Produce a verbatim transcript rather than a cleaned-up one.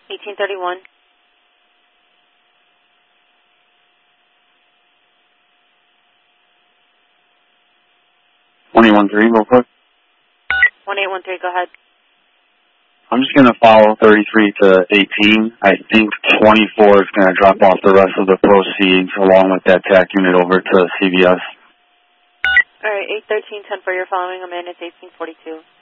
eighteen thirty-one. one eight one three, real quick. one eight one three, go ahead. I'm just going to follow thirty-three to eighteen. I think twenty-four is going to drop off the rest of the proceeds along with that T A C unit over to C V S. All right, eight thirteen ten for you're following Amanda, it's eighteen forty-two.